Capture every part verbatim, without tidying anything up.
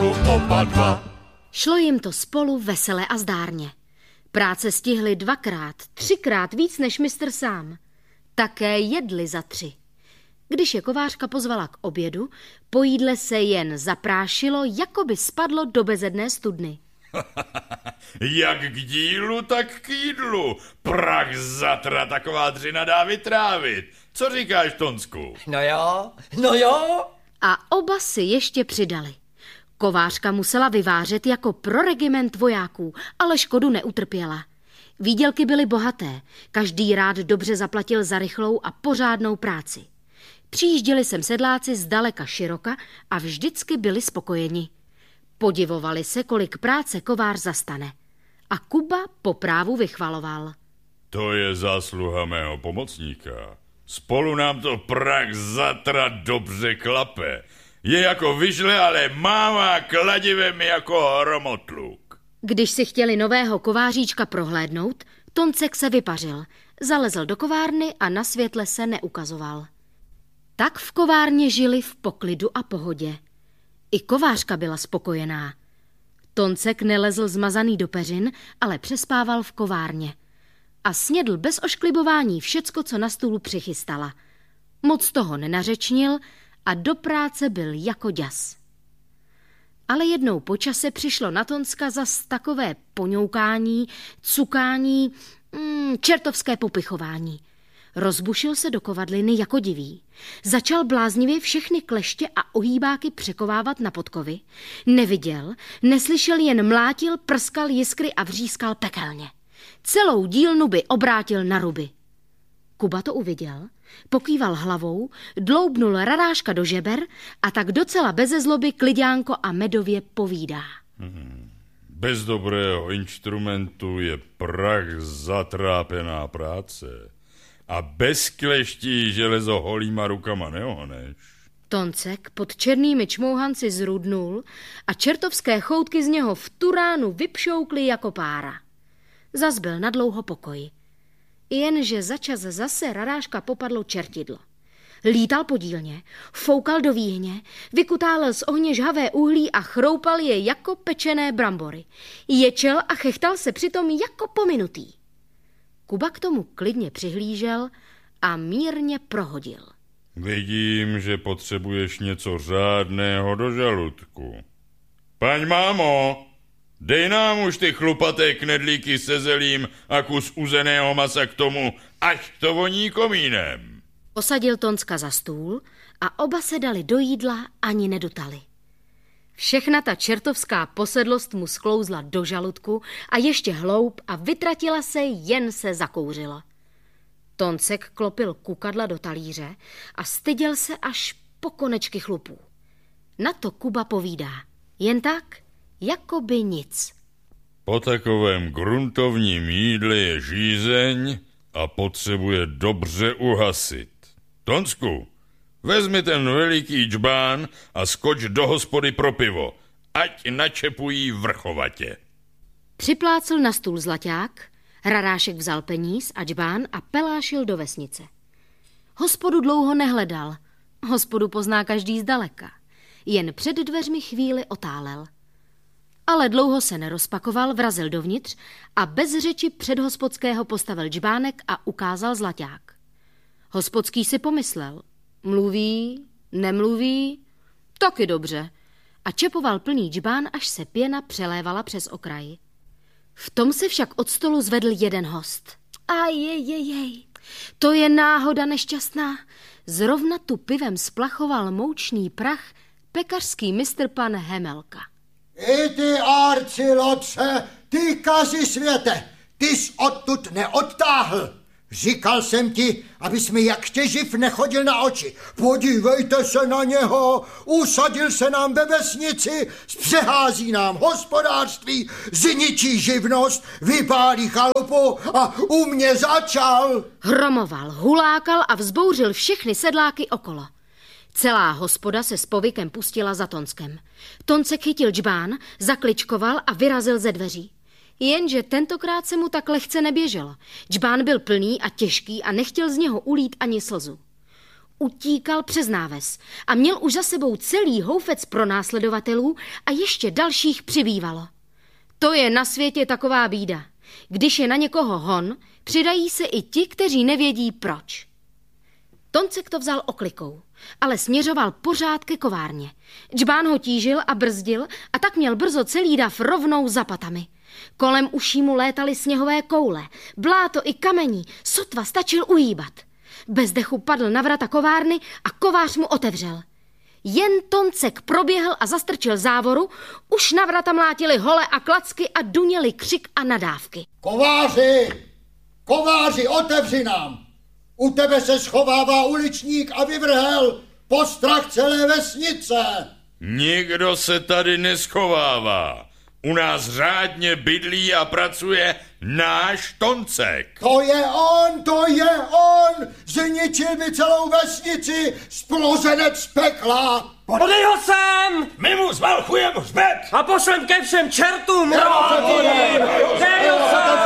spolu oba dva. Šlo jim to spolu vesele a zdárně. Práce stihli dvakrát, třikrát víc než mistr sám. Také jedli za tři. Když je kovářka pozvala k obědu, po jídle se jen zaprášilo, jako by spadlo do bezedné studny. Jak k dílu, tak k jídlu. Prach zatra, taková dřina dá vytrávit. Co říkáš, Tonsku? No jo, no jo. A oba si ještě přidali. Kovářka musela vyvářet jako pro regiment vojáků, ale škodu neutrpěla. Výdělky byly bohaté, každý rád dobře zaplatil za rychlou a pořádnou práci. Přijížděli sem sedláci zdaleka široka a vždycky byli spokojeni. Podivovali se, kolik práce kovář zastane. A Kuba po právu vychvaloval. To je zásluha mého pomocníka. Spolu nám to prach zatra dobře klape. Je jako vyžle, ale mává kladivem jako hromotluk. Když si chtěli nového kováříčka prohlédnout, Toncek se vypařil, zalezl do kovárny a na světle se neukazoval. Tak v kovárně žili v poklidu a pohodě. I kovářka byla spokojená. Toncek nelezl zmazaný do peřin, ale přespával v kovárně. A snědl bez ošklibování všecko, co na stůlu přichystala. Moc toho nenařečnil a do práce byl jako děs. Ale jednou po čase přišlo na Tonska zas takové poňoukání, cukání, mm, čertovské popichování. Rozbušil se do kovadliny jako divý. Začal bláznivě všechny kleště a ohýbáky překovávat na podkovy. Neviděl, neslyšel, jen mlátil, prskal jiskry a vřískal pekelně. Celou dílnu by obrátil na ruby. Kuba to uviděl, pokýval hlavou, dloubnul raráška do žeber a tak docela beze zloby klidňánko a medově povídá. Hmm. Bez dobrého instrumentu je prach zatrápená práce. A bez kleští železo holýma rukama neohneš. Toncek pod černými čmouhanci zrudnul a čertovské choutky z něho v tu ránu vypšoukly jako pára. Zas byl na dlouho pokoj. Jenže začas zase raráška popadlo čertidlo. Lítal po dílně, foukal do výhně, vykutálel z ohně žhavé uhlí a chroupal je jako pečené brambory. Ječel a chechtal se přitom jako pominutý. Kuba k tomu klidně přihlížel a mírně prohodil. Vidím, že potřebuješ něco řádného do žaludku. Paň mámo, dej nám už ty chlupaté knedlíky se zelím a kus uzeného masa k tomu, až to voní komínem. Posadil Tonska za stůl a oba se dali do jídla ani nedotali. Všechna ta čertovská posedlost mu sklouzla do žaludku a ještě hloub a vytratila se, jen se zakouřilo. Toncek klopil kukadla do talíře a styděl se až po konečky chlupů. Na to Kuba povídá, jen tak, jako by nic. Po takovém gruntovním jídle je žízeň a potřebuje dobře uhasit. Tonsku, vezmi ten veliký džbán a skoč do hospody pro pivo, ať načepují vrchovatě. Připlácl na stůl zlaťák, rarášek vzal peníz a džbán a pelášil do vesnice. Hospodu dlouho nehledal, hospodu pozná každý zdaleka, jen před dveřmi chvíli otálel. Ale dlouho se nerozpakoval, vrazil dovnitř a bez řeči před hospodského postavil džbánek a ukázal zlaťák. Hospodský si pomyslel, mluví, nemluví, taky dobře, a čepoval plný džbán, až se pěna přelévala přes okraj. V tom se však od stolu zvedl jeden host. A jej, jej, jej, to je náhoda nešťastná. Zrovna tu pivem splachoval moučný prach pekařský mistr pan Hemelka. I ty, Arcilotře, ty kazi světe, ty jsi odtud neodtáhl. Říkal jsem ti, abys mi jak těživ nechodil na oči. Podívejte se na něho, usadil se nám ve vesnici, zpřehází nám hospodářství, zničí živnost, vypálí chalupu a u mě začal. Hromoval, hulákal a vzbouřil všechny sedláky okolo. Celá hospoda se s povykem pustila za Tonskem. Toncek chytil džbán, zakličkoval a vyrazil ze dveří. Jenže tentokrát se mu tak lehce neběželo. Džbán byl plný a těžký a nechtěl z něho ulít ani slzu. Utíkal přes náves a měl už za sebou celý houfec pronásledovatelů a ještě dalších přibývalo. To je na světě taková bída. Když je na někoho hon, přidají se i ti, kteří nevědí proč. Toncek to vzal oklikou, ale směřoval pořád ke kovárně. Džbán ho tížil a brzdil a tak měl brzo celý dav rovnou za patami. Kolem uší mu létaly sněhové koule, bláto i kamení, sotva stačil uhýbat. Bez dechu padl na vrata kovárny a kovář mu otevřel. Jen Toncek proběhl a zastrčil závoru, už na vrata mlátili hole a klacky a duněli křik a nadávky. Kováři! Kováři, otevři nám! U tebe se schovává uličník a vyvrhel postrach celé vesnice. Nikdo se tady neschovává. U nás řádně bydlí a pracuje náš Toncek. To je on, to je on! Zničil mi celou vesnici, splozenec pekla! Podej ho sem! My mu zvalchujeme hřbet! A pošlem ke všem čertům! Dej ho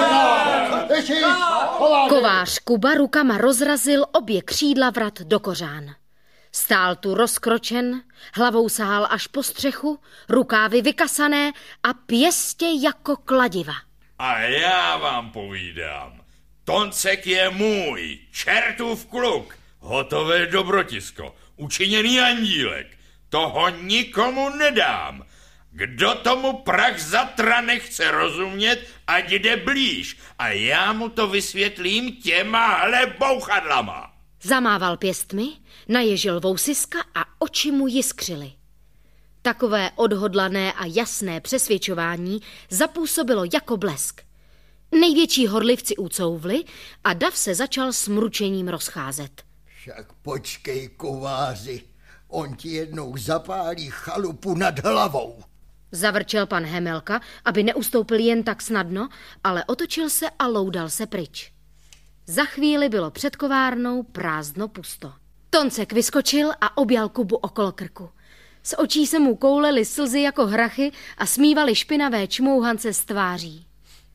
sem! Kovář Kuba rukama rozrazil obě křídla vrat do kořán. Stál tu rozkročen, hlavou sahal až po střechu, rukávy vykasané a pěstě jako kladiva. A já vám povídám, Toncek je můj, čertův kluk, hotové dobrotisko, učiněný andílek. Toho nikomu nedám. Kdo tomu prach zatra nechce rozumět, ať jde blíž a já mu to vysvětlím těmahle bouchadlama. Zamával pěstmi, naježil vousiska a oči mu jiskřily. Takové odhodlané a jasné přesvědčování zapůsobilo jako blesk. Největší horlivci ucouvli a dav se začal s mručením rozcházet. Však počkej, kováři, on ti jednou zapálí chalupu nad hlavou. Zavrčel pan Hemelka, aby neustoupil jen tak snadno, ale otočil se a loudal se pryč. Za chvíli bylo před kovárnou prázdno pusto. Toncek vyskočil a objal Kubu okolo krku. Z očí se mu koulely slzy jako hrachy a smívaly špinavé čmouhance z tváří.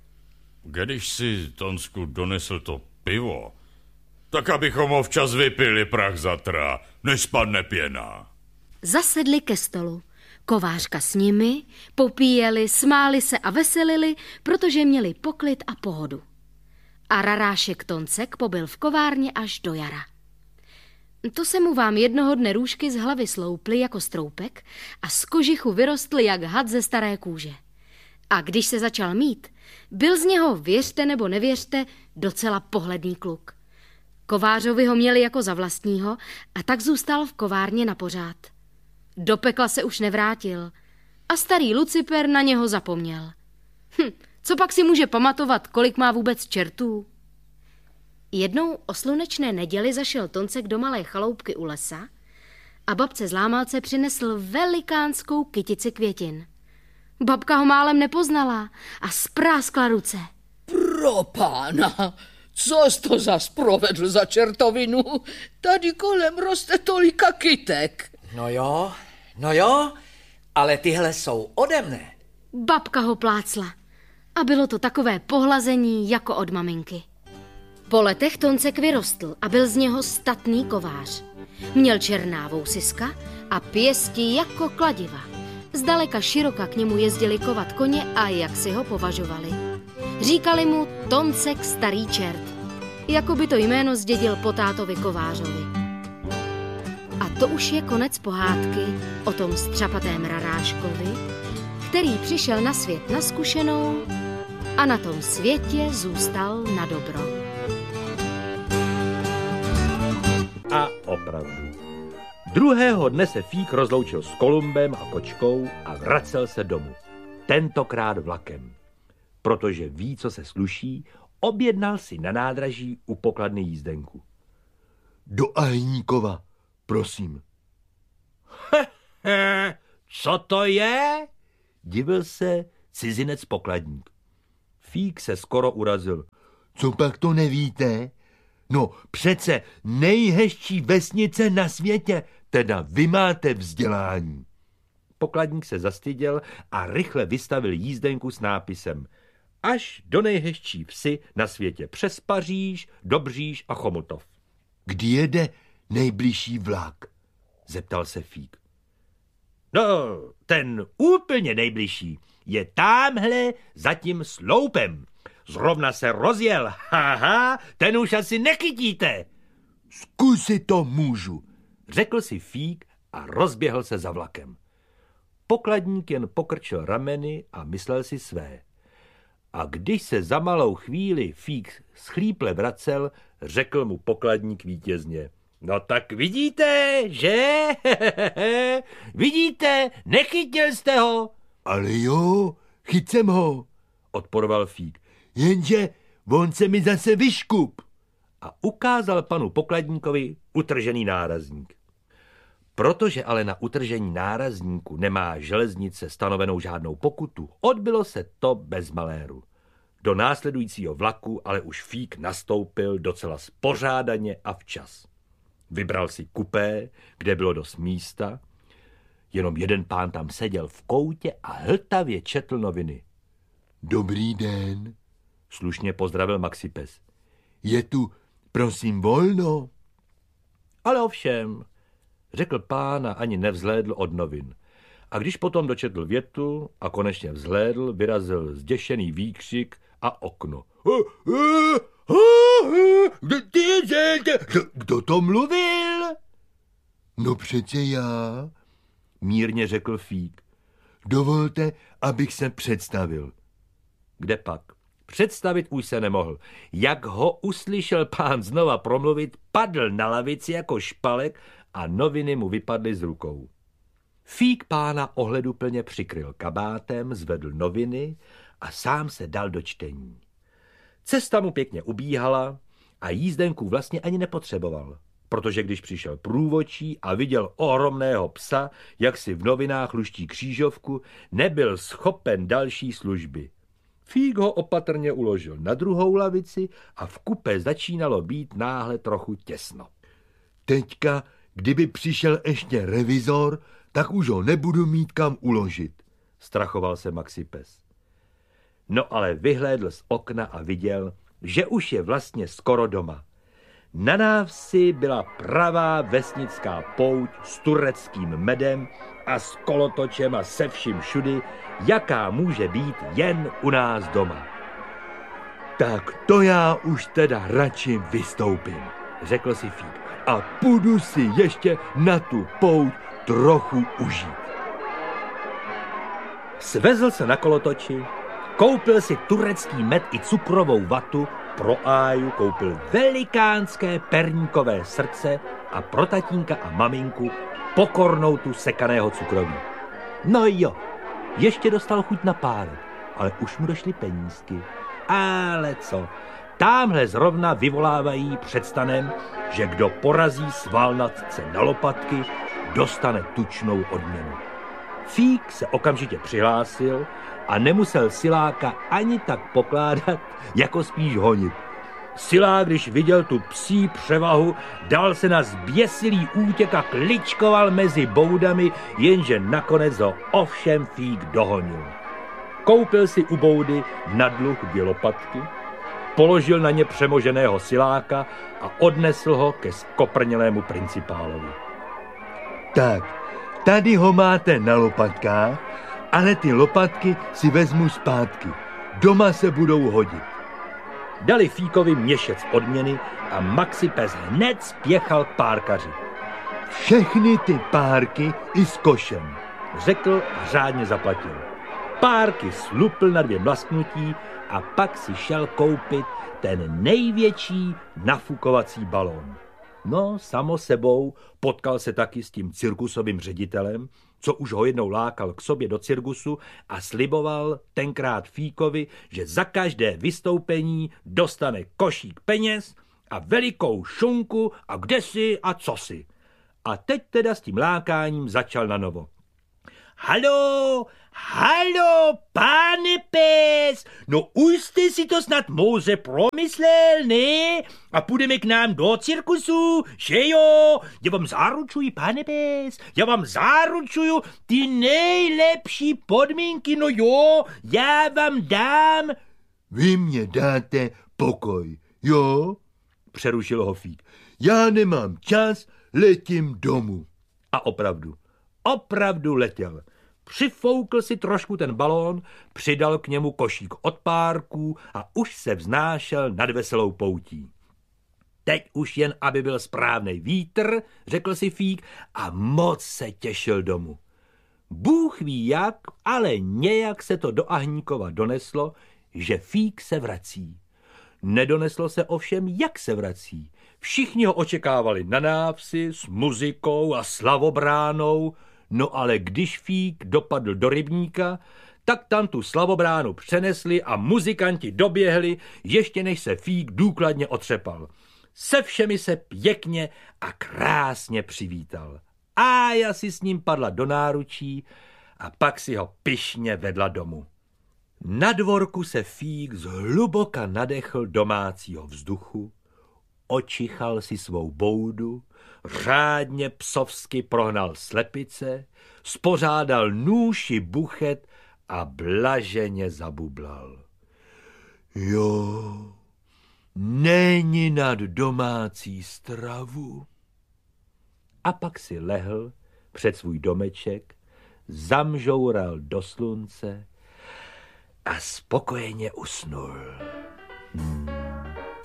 Když si, Tonsku, donesl to pivo, tak abychom ho včas vypili, prach zatra, než spadne pěna. Zasedli ke stolu. Kovářka s nimi, popíjeli, smáli se a veselili, protože měli poklid a pohodu. A rarášek Toncek pobyl v kovárně až do jara. To se mu vám jednoho dne růžky z hlavy slouply jako stroupek a z kožichu vyrostly jak had ze staré kůže. A když se začal mít, byl z něho, věřte nebo nevěřte, docela pohledný kluk. Kovářovi ho měli jako za vlastního a tak zůstal v kovárně na pořád. Do pekla se už nevrátil a starý Luciper na něho zapomněl. Hm, co pak si může pamatovat, kolik má vůbec čertů? Jednou o slunečné neděli zašel Toncek do malé chaloupky u lesa a babce z Lámalce přinesl velikánskou kytici květin. Babka ho málem nepoznala a spráskla ruce. Pro pána, co jsi to zas provedl za čertovinu? Tady kolem roste tolika kytek. No jo, no jo, ale tyhle jsou ode mne. Babka ho plácla a bylo to takové pohlazení jako od maminky. Po letech Toncek vyrostl a byl z něho statný kovář. Měl černá vousiska a pěsti jako kladiva. Zdaleka široka k němu jezdili kovat koně a jak si ho považovali. Říkali mu Toncek starý čert, jako by to jméno zdědil po tátovi kovářovi. A to už je konec pohádky o tom střapatém raráškovi, který přišel na svět na zkušenou a na tom světě zůstal na dobro. A opravdu. Druhého dne se Fík rozloučil s Kolumbem a kočkou a vracel se domů. Tentokrát vlakem. Protože ví, co se sluší, objednal si na nádraží u pokladny jízdenku. Do Ahýníkova, prosím. Hehe, co to je? Divil se cizinec pokladník. Fík se skoro urazil. Co pak to nevíte? No přece nejhezčí vesnice na světě, teda vy máte vzdělání. Pokladník se zastyděl a rychle vystavil jízdenku s nápisem až do nejhezčí vsi na světě přes Paříž, Dobříž a Chomutov. Kdy jede nejbližší vlak? Zeptal se Fík. No, ten úplně nejbližší je támhle za tím sloupem. Zrovna se rozjel. Haha, ten už asi nechytíte. Zkusit to můžu, Řekl si Fík a rozběhl se za vlakem. Pokladník jen pokrčil rameny a myslel si své. A když se za malou chvíli Fík schlíple vracel, řekl mu pokladník vítězně. No tak vidíte, že? Vidíte, nechytil jste ho. Ale jo, chyt jsem ho, Odporoval Fík. jenže on se mi zase vyškup. A ukázal panu pokladníkovi utržený nárazník. Protože ale na utržení nárazníku nemá železnice stanovenou žádnou pokutu, odbylo se to bez maléru. Do následujícího vlaku ale už Fík nastoupil docela spořádaně a včas. Vybral si kupé, kde bylo dost místa, jenom jeden pán tam seděl v koutě a hltavě četl noviny. Dobrý den, Slušně pozdravil Maxipes. je tu, prosím, volno? Ale ovšem, řekl pán a ani nevzhlédl od novin. A když potom dočetl větu a konečně vzhlédl, vyrazil zděšený výkřik a okno. Kdo to mluvil? No přece já, Mírně řekl Fík. dovolte, abych se představil. Kde pak? Představit už se nemohl. Jak ho uslyšel pán znova promluvit, padl na lavici jako špalek a noviny mu vypadly z rukou. Fík pána ohleduplně přikryl kabátem, zvedl noviny a sám se dal do čtení. Cesta mu pěkně ubíhala a jízdenku vlastně ani nepotřeboval, protože když přišel průvodčí a viděl ohromného psa, jak si v novinách luští křížovku, nebyl schopen další služby. Fík ho opatrně uložil na druhou lavici a v kupé začínalo být náhle trochu těsno. Teďka, kdyby přišel ještě revizor, tak už ho nebudu mít kam uložit. Strachoval se Maxipes. No ale vyhlédl z okna a viděl, že už je vlastně skoro doma. Na návsi byla pravá vesnická pouť s tureckým medem a s kolotočem a se vším všudy, jaká může být jen u nás doma. Tak to já už teda radši vystoupím, Řekl si Fík. a půjdu si ještě na tu pouť trochu užít. Svezl se na kolotoči, koupil si turecký med i cukrovou vatu, pro Áju koupil velikánské perníkové srdce a pro tatínka a maminku pokornou tu sekaného cukroví. No jo, ještě dostal chuť na párek, ale už mu došly penízky. Ale co, támhle zrovna vyvolávají před stanem, že kdo porazí svalnatce na lopatky, dostane tučnou odměnu. Fík se okamžitě přihlásil a nemusel siláka ani tak pokládat, jako spíš honit. Silák, když viděl tu psí převahu, dal se na zběsilý útěk a kličkoval mezi boudami, jenže nakonec ho ovšem Fík dohonil. Koupil si u boudy na dluh dvě lopatky, položil na ně přemoženého siláka a odnesl ho ke skoprnělému principálovi. Tak, tady ho máte na lopatkách, ale ty lopatky si vezmu zpátky. Doma se budou hodit. Dali Fíkovi měšec odměny a Maxipes hned spěchal k párkaři. Všechny ty párky i s košem, Řekl a řádně zaplatil. Párky slupl na dvě mlasknutí a pak si šel koupit ten největší nafukovací balón. No, samo sebou potkal se taky s tím cirkusovým ředitelem, co už ho jednou lákal k sobě do cirkusu a sliboval tenkrát Fíkovi, že za každé vystoupení dostane košík peněz a velikou šunku a kdesi a cosi. A teď teda s tím lákáním začal na novo. Halo, halo, pane pes, no už jste si to snad moře promyslel, ne? A půjdeme k nám do cirkusu, že jo? Já vám zaručuji, pane pes, já vám zaručuju ty nejlepší podmínky, no jo, já vám dám. Vy mě dáte pokoj, jo? Přerušil ho Fík. Já nemám čas letím domů. A opravdu, opravdu letěl. Přifoukl si trošku ten balón, přidal k němu košík od párků a už se vznášel nad veselou poutí. Teď už jen, aby byl správnej vítr, řekl si Fík a moc se těšil domů. Bůh ví jak, ale nějak se to do Ahníkova doneslo, že Fík se vrací. Nedoneslo se ovšem, jak se vrací. Všichni ho očekávali na návsi s muzikou a slavobránou, no ale když Fík dopadl do rybníka, tak tam tu slavobránu přenesli a muzikanti doběhli, ještě než se Fík důkladně otřepal. Se všemi se pěkně a krásně přivítal. Ája si s ním padla do náručí a pak si ho pyšně vedla domů. Na dvorku se Fík zhluboka nadechl domácího vzduchu, očichal si svou boudu, řádně psovsky prohnal slepice, spořádal nůž i buchet a blaženě zabublal. Jo, není nad domácí stravu. A pak si lehl před svůj domeček, zamžoural do slunce a spokojeně usnul. Hmm.